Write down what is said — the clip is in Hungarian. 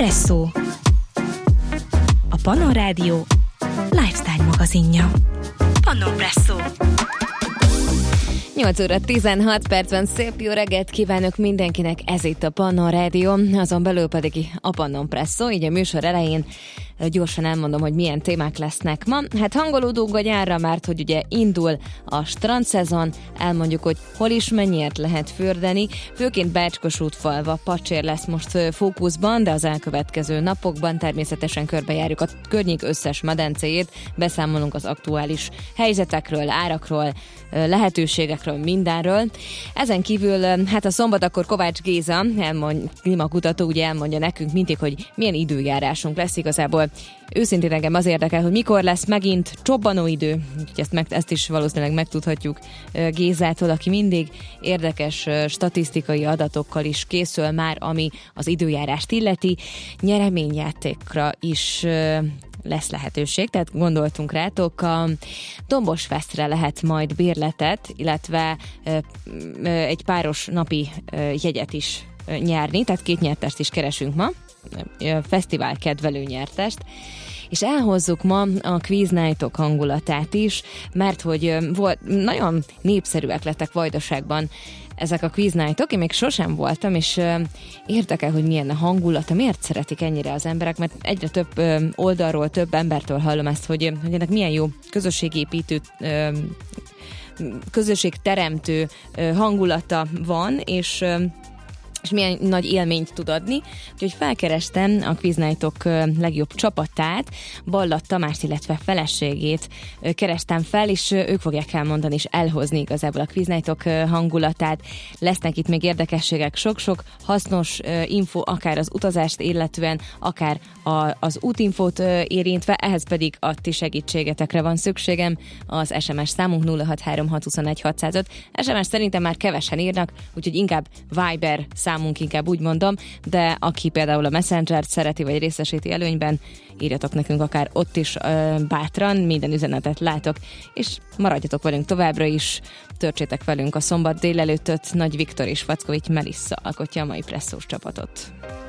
Presszó. A Pannon Rádió lifestyle magazinja. Pannon Presszó. 8 óra 16 percben szép jó reggelt kívánok mindenkinek, ez itt a Pannon Rádió, azon belül pedig a Pannon Presszó, így a műsor elején gyorsan elmondom, hogy milyen témák lesznek ma. Hát hangolódunk a nyárra, mert hogy ugye indul a strandszezon, elmondjuk, hogy hol is mennyiért lehet fürdeni, főként Bács-Kossuth-Falva, Pacsér lesz most fókuszban, de az elkövetkező napokban természetesen körbejárjuk a környék összes medencéjét, beszámolunk az aktuális helyzetekről, árakról, lehetőségekről, mindenről. Ezen kívül, hát a szombat akkor Kovács Géza, klímakutató, ugye elmondja nekünk mindig, hogy milyen időjárásunk lesz igazából. Őszintén engem az érdekel, hogy mikor lesz megint csobbanóidő, úgyhogy ezt is valószínűleg megtudhatjuk Gézától, aki mindig érdekes statisztikai adatokkal is készül már, ami az időjárást illeti. Nyereményjátékra is lesz lehetőség, tehát gondoltunk rátok, a Dombos Festre lehet majd bérletet, illetve egy páros napi jegyet is nyerni, tehát 2 nyertest is keresünk ma, fesztivál kedvelő nyertest, és elhozzuk ma a Quiz Night-ok hangulatát is, mert hogy nagyon népszerűek lettek Vajdaságban ezek a Quiz Night-ok, én még sosem voltam, és érdekel, hogy milyen a hangulata, miért szeretik ennyire az emberek, mert egyre több oldalról, több embertől hallom ezt, hogy ennek milyen jó közösségépítő, közösségteremtő hangulata van, és milyen nagy élményt tud adni. Úgyhogy felkerestem a Quiz Night-ok legjobb csapatát, Ballat Tamást, illetve feleségét kerestem fel, és ők fogják elmondani és elhozni igazából a Quiz Night-ok hangulatát. Lesznek itt még érdekességek, sok-sok hasznos info, akár az utazást illetően, akár az útinfót érintve, ehhez pedig a ti segítségetekre van szükségem. Az SMS számunk 063621 SMS szerintem már kevesen írnak, úgyhogy inkább Viber számunk, inkább úgy mondom, de aki például a Messenger-t szereti, vagy részesíti előnyben, írjatok nekünk akár ott is bátran, minden üzenetet látok, és maradjatok velünk továbbra is, töltsétek velünk a szombat délelőttöt, Nagy Viktor és Fackovics Melissa alkotja a mai presszós csapatot.